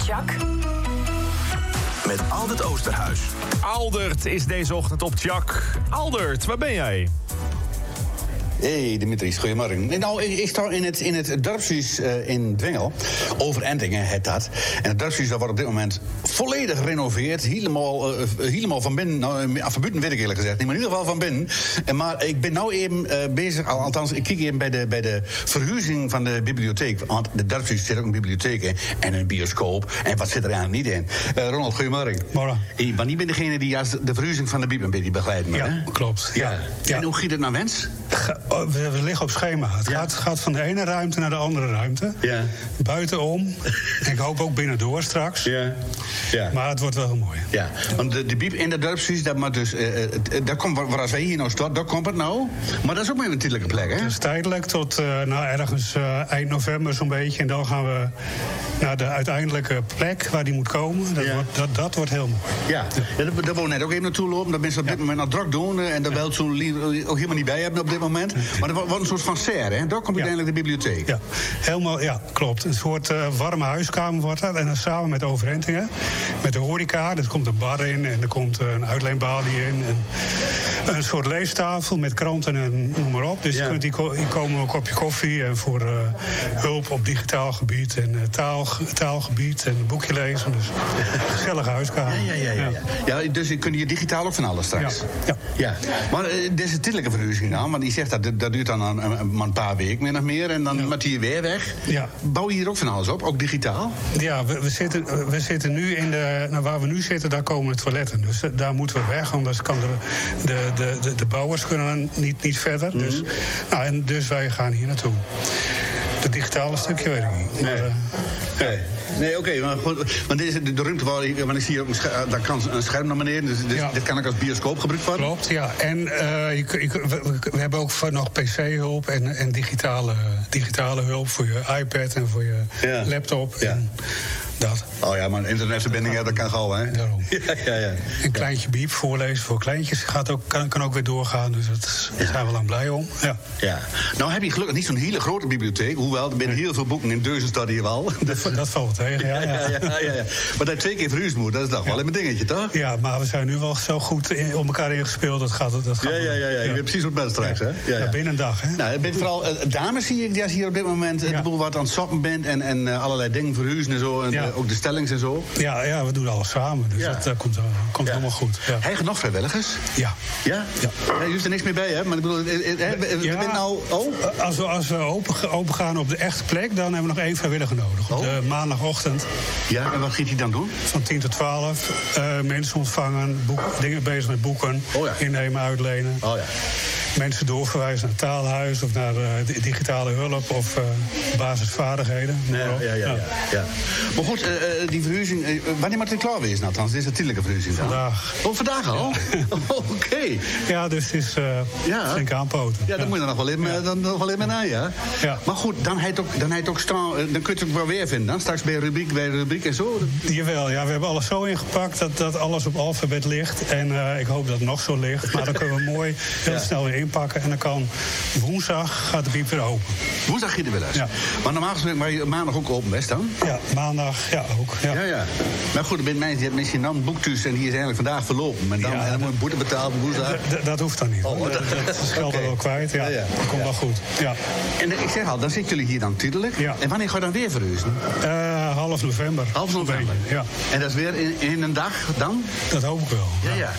Tjak. Met Aldert Oosterhuis. Aldert is deze ochtend op Tjak. Aldert, waar ben jij? Hey Dimitris, goedemorgen. Nou, ik sta in het dorpshuis in Dwingel. Overentingen heet dat. En het dorpshuis dat wordt op dit moment volledig gerenoveerd. Helemaal van binnen. Nou, van buiten weet ik eerlijk gezegd niet, maar in ieder geval van binnen. Maar ik ben nou even bezig, althans, ik kijk even bij de verhuizing van de bibliotheek. Want de dorpshuis zit ook een bibliotheek in en een bioscoop. En wat zit er eigenlijk niet in? Ronald, goedemorgen. Morgen. Maar niet ben degene die juist de verhuizing van de bibliotheek een beetje begeleidt. Ja, hè? klopt. Ja. En hoe giet het naar wens? We liggen op schema. Het gaat van de ene ruimte naar de andere ruimte. Ja. Buitenom. En ik hoop ook binnendoor straks. Ja. Maar het wordt wel heel mooi. Ja, want de biep in de dorpshuis, dat maar dus, daar komt, waar als wij hier nou staan, daar komt het nou. Maar dat is ook maar een tijdelijke plek, hè? Het is tijdelijk tot ergens eind november zo'n beetje. En dan gaan we naar de uiteindelijke plek waar die moet komen. Dat wordt heel mooi. Ja, daar wou net ook even naartoe lopen. Dat mensen op dit moment nog druk doen. En daar wel zo'n ook helemaal niet bij hebben op dit moment. Maar dat wordt een soort van serre, hè? Daar komt uiteindelijk de bibliotheek. Ja, helemaal, ja, klopt. Een soort warme huiskamer wordt dat. En dan samen met Overentingen. Met de horeca. Er komt een bar in en er komt een uitleenbalie in. En een soort leestafel met kranten en noem maar op. Dus je kunt hier komen een kopje koffie. En voor hulp op digitaal gebied en taalgebied en een boekje lezen. Dus een gezellige huiskamer. Ja, dus kun je digitaal ook van alles straks. Ja. Maar deze tijdelijke verhuizing dan, want die zegt dat duurt dan een paar weken min of meer. En dan moet hij weer weg. Ja. Bouw je hier ook van alles op, ook digitaal? Ja, we zitten nu in waar we nu zitten, daar komen de toiletten. Dus daar moeten we weg, anders kan de bouwers kunnen niet verder. Mm-hmm. Dus wij gaan hier naartoe. Het digitale stukje weet ik niet. Maar, Nee, oké, maar goed, want dit is de ruimte waar ik zie ook daar kan een scherm naar beneden, dus dit kan ik als bioscoop gebruikt worden. Klopt, ja. En we hebben ook nog PC-hulp en digitale hulp voor je iPad en voor je laptop. Ja. En dat. Oh ja, maar een internetverbinding, dat kan gauw, hè? Daarom. Ja. Een kleintje biep voorlezen voor kleintjes kan ook weer doorgaan, dus daar zijn we lang blij om. Ja. Nou heb je gelukkig niet zo'n hele grote bibliotheek, hoewel er binnen heel veel boeken in Deuzen staat hier wel. Dat valt tegen, ja. Maar dat 2 keer verhuisd moet, dat is toch wel een dingetje, toch? Ja, maar we zijn nu wel zo goed op elkaar ingespeeld, dat gaat. Ja. Je weet precies wat het straks, hè? Ja, binnen een dag, hè? Nou, vooral dames zie ik, die als hier op dit moment de boel wat aan het shoppen bent en allerlei dingen verhuizen en zo. En ook de stellings en zo. Ja, we doen alles samen, dus dat komt helemaal goed. Ja. Heb je nog vrijwilligers? Ja. Ja? Je hoeft er niks meer bij, hè? Maar ik bedoel, Als we open gaan op de echte plek, dan hebben we nog 1 vrijwilliger nodig. Op de maandagochtend. Ja, en wat gaat hij dan doen? Van 10 tot 12. Mensen ontvangen, dingen bezig met boeken. Innemen, uitlenen. Mensen doorverwijzen naar het taalhuis of naar digitale hulp of basisvaardigheden. Ja. Maar goed, die verhuizing, wanneer moet het klaar wezen althans? Dit is een tijdelijke verhuizing. Vandaag. Oh, vandaag al? Ja. Oké. Ja, dus het is flink aanpoten. Ja, dan moet je er nog wel in naar, ja. Maar goed, dan heet ook staan, dan kun je het ook wel weer vinden. Dan straks bij rubriek en zo. Jawel, ja, we hebben alles zo ingepakt dat alles op alfabet ligt. En ik hoop dat het nog zo ligt. Maar dan kunnen we mooi heel snel weer inpakken. En dan kan woensdag gaat de biep weer open. Woensdag gaat hij weer eens. Ja. Maar normaal gesproken, maar maandag ook open best dan? Ja, maandag ook. Ja. Maar goed, er zijn mensen die hebben misschien dan een boek thuis en die is eigenlijk vandaag verlopen. Maar dan moet een boete betaald woensdag. Dat hoeft dan niet. Dat is geld wel kwijt. Ja. Dat komt wel goed. Ja. En ik zeg al, dan zitten jullie hier dan tijdelijk. Ja. En wanneer ga je dan weer verhuizen? Half november. Half november? Ja. En dat is weer in een dag dan? Dat hoop ik wel. Ja.